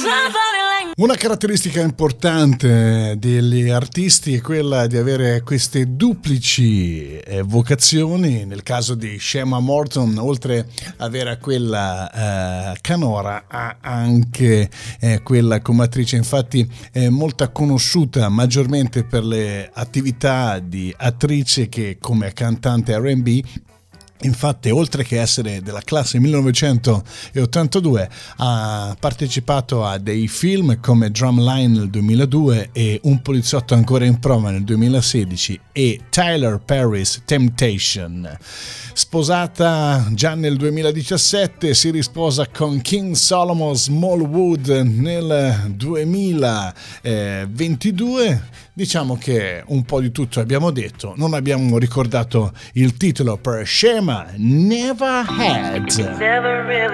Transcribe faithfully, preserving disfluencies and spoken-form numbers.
Una caratteristica importante degli artisti è quella di avere queste duplici eh, vocazioni. Nel caso di Shema Morton, oltre ad avere quella eh, canora, ha anche eh, quella come attrice. Infatti è molto conosciuta maggiormente per le attività di attrice che come cantante R and B. Infatti, oltre che essere della classe millenovecentottantadue, ha partecipato a dei film come Drumline nel duemiladue e Un poliziotto ancora in prova nel duemilasedici e Tyler Perry's Temptation. Sposata già nel duemiladiciassette, si risposa con King Solomon Smallwood nel duemilaventidue. Diciamo che un po' di tutto abbiamo detto, non abbiamo ricordato il titolo per Shema, Never Had. Never really